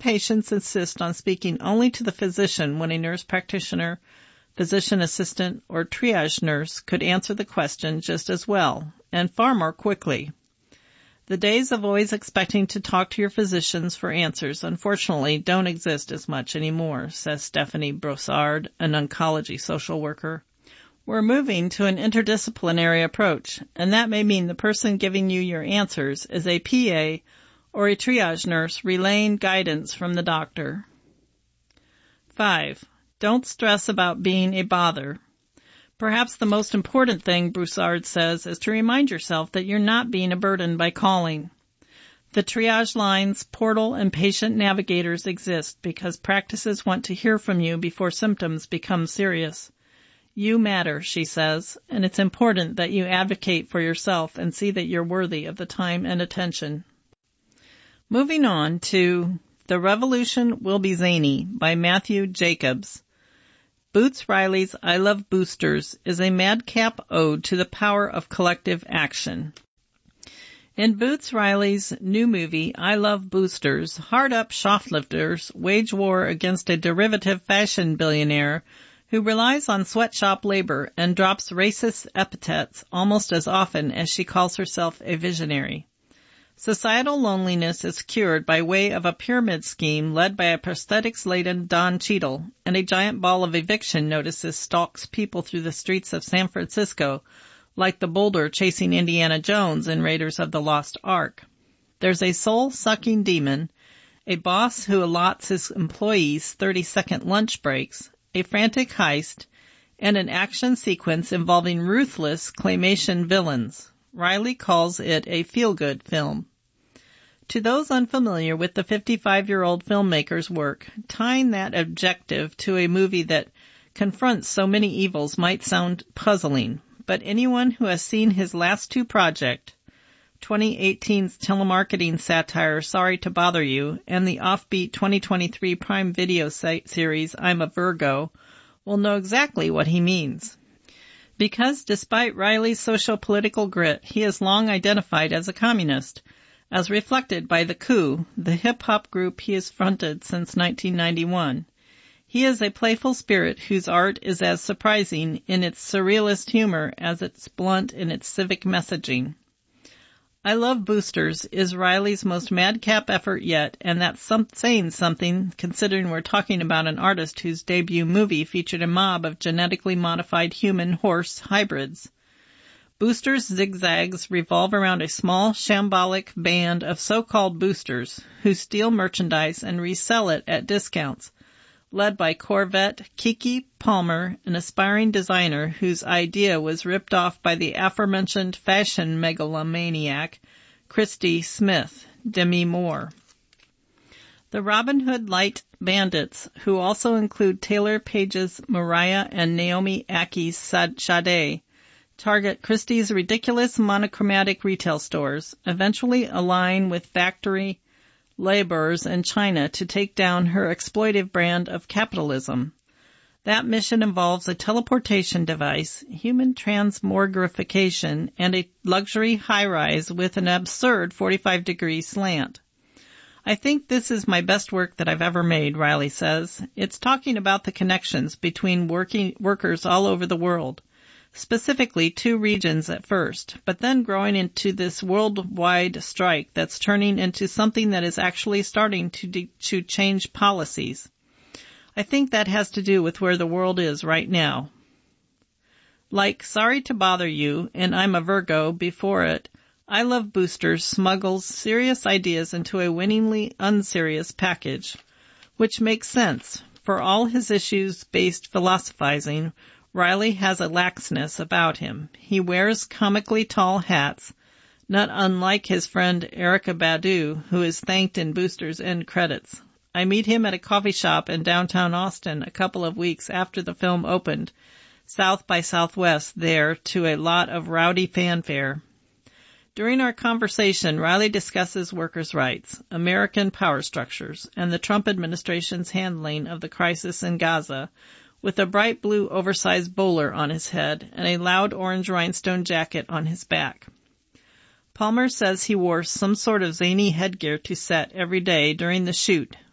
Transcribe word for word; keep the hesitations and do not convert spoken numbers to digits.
patients insist on speaking only to the physician when a nurse practitioner, physician assistant, or triage nurse could answer the question just as well, and far more quickly. The days of always expecting to talk to your physicians for answers, unfortunately, don't exist as much anymore, says Stephanie Brossard, an oncology social worker. We're moving to an interdisciplinary approach, and that may mean the person giving you your answers is a P A or a triage nurse relaying guidance from the doctor. Five, don't stress about being a bother. Perhaps the most important thing, Broussard says, is to remind yourself that you're not being a burden by calling. The triage lines, portal, and patient navigators exist because practices want to hear from you before symptoms become serious. You matter, she says, and it's important that you advocate for yourself and see that you're worthy of the time and attention. Moving on to The Revolution Will Be Zany by Matthew Jacobs. Boots Riley's I Love Boosters is a madcap ode to the power of collective action. In Boots Riley's new movie, I Love Boosters, hard-up shoplifters wage war against a derivative fashion billionaire who relies on sweatshop labor and drops racist epithets almost as often as she calls herself a visionary. Societal loneliness is cured by way of a pyramid scheme led by a prosthetics-laden Don Cheadle, and a giant ball of eviction notices stalks people through the streets of San Francisco like the boulder chasing Indiana Jones in Raiders of the Lost Ark. There's a soul-sucking demon, a boss who allots his employees thirty-second lunch breaks, a frantic heist, and an action sequence involving ruthless claymation villains. Riley calls it a feel-good film. To those unfamiliar with the fifty-five-year-old filmmaker's work, tying that objective to a movie that confronts so many evils might sound puzzling, but anyone who has seen his last two projects, twenty eighteen's telemarketing satire Sorry to Bother You and the offbeat twenty twenty-three Prime Video series I'm a Virgo, will know exactly what he means. Because despite Riley's socio-political grit, he is long identified as a communist, as reflected by The Coup, the hip-hop group he has fronted since nineteen ninety-one. He is a playful spirit whose art is as surprising in its surrealist humor as it's blunt in its civic messaging. I Love Boosters is Riley's most madcap effort yet, and that's some, saying something considering we're talking about an artist whose debut movie featured a mob of genetically modified human-horse hybrids. Boosters' zigzags revolve around a small, shambolic band of so-called boosters who steal merchandise and resell it at discounts, led by Corvette Kiki Palmer, an aspiring designer whose idea was ripped off by the aforementioned fashion megalomaniac Christy Smith, Demi Moore. The Robin Hood Light Bandits, who also include Taylor Page's Mariah and Naomi Aki's Sade, target Christie's ridiculous monochromatic retail stores, eventually align with factory laborers in China to take down her exploitive brand of capitalism. That mission involves a teleportation device, human transmogrification, and a luxury high-rise with an absurd forty-five degree slant. I think this is my best work that I've ever made, Riley says. It's talking about the connections between working workers all over the world, specifically two regions at first, but then growing into this worldwide strike that's turning into something that is actually starting to de- to change policies. I think that has to do with where the world is right now. Like Sorry to Bother You and I'm a Virgo before it, I Love Boosters smuggles serious ideas into a winningly unserious package, which makes sense. For all his issues-based philosophizing, Riley has a laxness about him. He wears comically tall hats, not unlike his friend Erykah Badu, who is thanked in Boosters' end credits. I meet him at a coffee shop in downtown Austin a couple of weeks after the film opened, South by Southwest there, to a lot of rowdy fanfare. During our conversation, Riley discusses workers' rights, American power structures, and the Trump administration's handling of the crisis in Gaza, with a bright blue oversized bowler on his head and a loud orange rhinestone jacket on his back. Palmer says he wore some sort of zany headgear to set every day during the shoot,